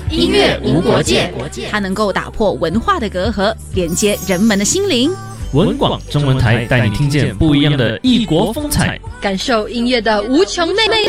音乐无国界， 它能够打破文化的隔阂，连接人们的心灵。 文广中文台带你听见不一样的异国风采， 感受音乐的无穷魅力。